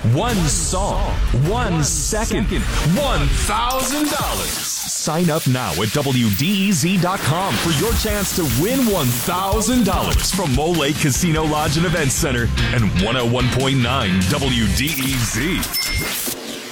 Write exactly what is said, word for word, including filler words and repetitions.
One song, one second, one thousand dollars. Sign up now at W D E Z dot com for your chance to win one thousand dollars from Mole Lake Casino Lodge and Event Center and one oh one point nine W D E Z.